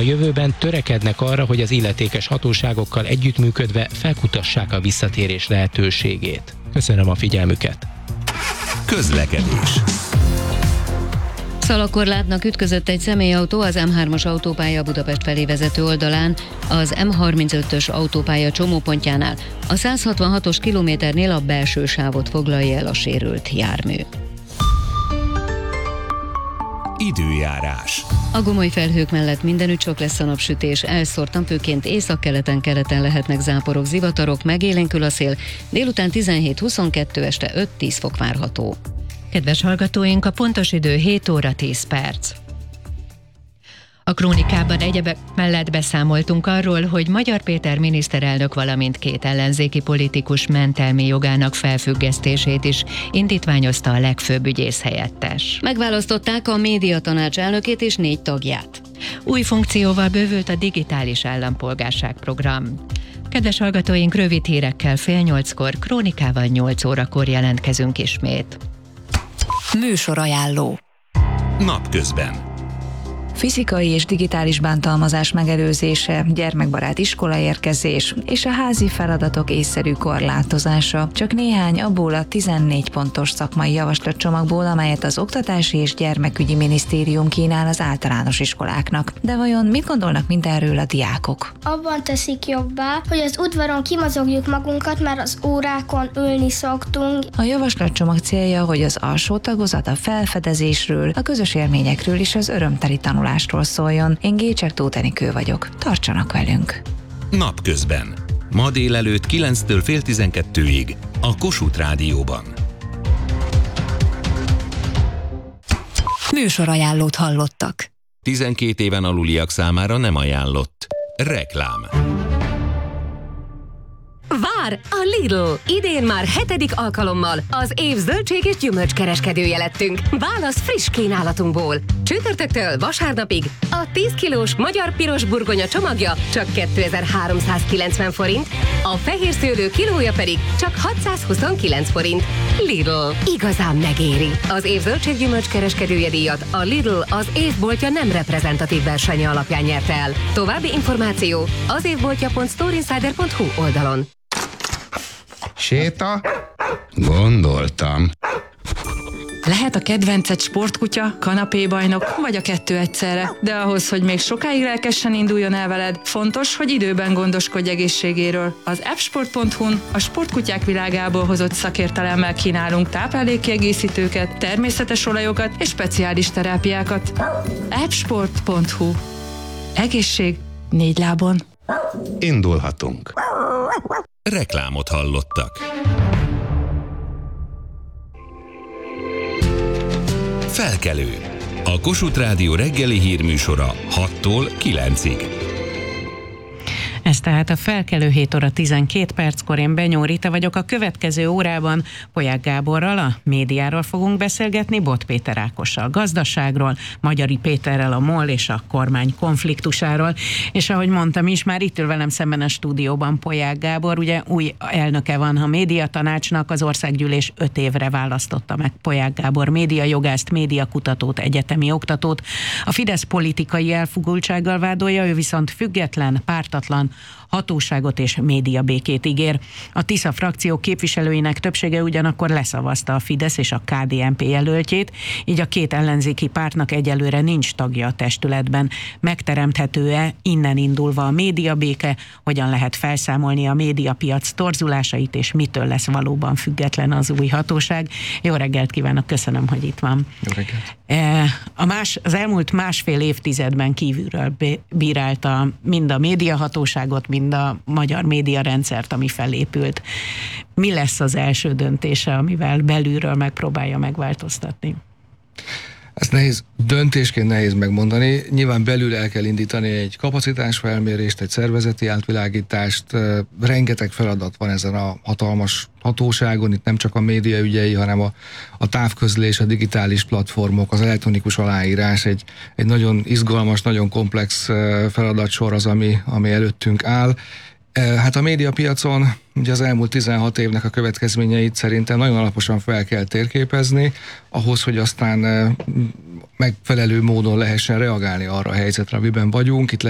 a jövőben törekednek arra, hogy az illetékes hatóságokkal együttműködve felkutassák a visszatérés lehetőségét. Köszönöm a figyelmüket! Közlekedés. Szalakorlátnak ütközött egy személyautó az M3-as autópálya Budapest felé vezető oldalán, az M35-ös autópálya csomópontjánál. A 166-os kilométernél a belső sávot foglalja el a sérült jármű. Időjárás. A gomoly felhők mellett mindenütt sok lesz a napsütés, elszórtan főként északkeleten-keleten lehetnek záporok, zivatarok, megélénkül a szél, délután 17-22, este 5-10 fok várható. Kedves hallgatóink, a pontos idő 7 óra 10 perc. A krónikában egyebek mellett beszámoltunk arról, hogy Magyar Péter miniszterelnök, valamint 2 ellenzéki politikus mentelmi jogának felfüggesztését is indítványozta a legfőbb ügyész helyettes. Megválasztották a médiatanács elnökét és 4 tagját. Új funkcióval bővült a digitális állampolgárság program. Kedves hallgatóink, rövid hírekkel 7:30-kor, krónikával 8 órakor jelentkezünk ismét. Műsorajánló. Napközben. Fizikai és digitális bántalmazás megelőzése, gyermekbarát iskolaérkezés és a házi feladatok észszerű korlátozása csak néhány abból a 14 pontos szakmai javaslatcsomagból, amelyet az Oktatási és Gyermekügyi Minisztérium kínál az általános iskoláknak. De vajon mit gondolnak mindenről a diákok? Abban teszik jobbá, hogy az udvaron kimozogjuk magunkat, mert az órákon ülni szoktunk. A javaslatcsomag célja, hogy az alsó tagozat a felfedezésről, a közös élményekről és az örömteli tanulásról szóljon. Én Gécsek Tóth Enikő vagyok. Tartsanak velünk! Napközben. Ma délelőtt 9-től fél 12-ig a Kossuth Rádióban. Műsorajánlót hallottak. 12 éven aluliak számára nem ajánlott. Reklám. Vár a Lidl! Idén már 7. alkalommal az év zöldség és gyümölcskereskedője lettünk. Válasz friss kínálatunkból. Csütörtöktől vasárnapig a 10 kilós magyar piros burgonya csomagja csak 2390 forint, a fehér szőlő kilója pedig csak 629 forint. Lidl. Igazán megéri. Az év zöldség gyümölcskereskedője díjat a Lidl az évboltja nem reprezentatív versenye alapján nyerte el. További információ az évboltja.storeinsider.hu oldalon. Séta? Gondoltam. Lehet a kedvenced sportkutya, kanapébajnok, vagy a 2 egyszerre. De ahhoz, hogy még sokáig lelkesen induljon el veled, fontos, hogy időben gondoskodj egészségéről. Az appsport.hu-n a sportkutyák világából hozott szakértelemmel kínálunk táplálékkiegészítőket, természetes olajokat és speciális terápiákat. appsport.hu. Egészség 4 lábon. Indulhatunk. Reklámot hallottak. Felkelő. A Kossuth Rádió reggeli hírműsora 6-tól 9-ig. Ez tehát a Felkelő 7 óra 12 perckor. Én Benyó Rita vagyok. A következő órában Polyák Gáborral, a médiáról fogunk beszélgetni, Bot Péter Ákossal gazdaságról, Magyari Péterrel a MOL és a kormány konfliktusáról, és ahogy mondtam is, már itt ül velem szemben a stúdióban Polyák Gábor, ugye új elnöke van a médiatanácsnak, az országgyűlés 5 évre választotta meg Polyák Gábor médiajogászt, médiakutatót, egyetemi oktatót. A Fidesz politikai elfogultsággal vádolja, ő viszont független, pártatlan, hatóságot és médiabékét ígér. A Tisza frakció képviselőinek többsége ugyanakkor leszavazta a Fidesz és a KDNP jelöltjét, így a 2 ellenzéki pártnak egyelőre nincs tagja a testületben. Megteremthető-e innen indulva a médiabéke, hogyan lehet felszámolni a médiapiac torzulásait, és mitől lesz valóban független az új hatóság? Jó reggelt kívánok, köszönöm, hogy itt van. Jó reggelt. Az elmúlt másfél évtizedben kívülről bírálta mind a médiahatóságot, mind a magyar médiarendszert, ami felépült. Mi lesz az első döntése, amivel belülről megpróbálja megváltoztatni? Ezt döntésként nehéz megmondani. Nyilván belül el kell indítani egy kapacitásfelmérést, egy szervezeti átvilágítást. Rengeteg feladat van ezen a hatalmas hatóságon, itt nem csak a média ügyei, hanem a távközlés, a digitális platformok, az elektronikus aláírás, egy nagyon izgalmas, nagyon komplex feladatsor az, ami előttünk áll. Hát a médiapiacon ugye az elmúlt 16 évnek a következményeit szerintem nagyon alaposan fel kell térképezni, ahhoz, hogy aztán megfelelő módon lehessen reagálni arra a helyzetre, amiben vagyunk. Itt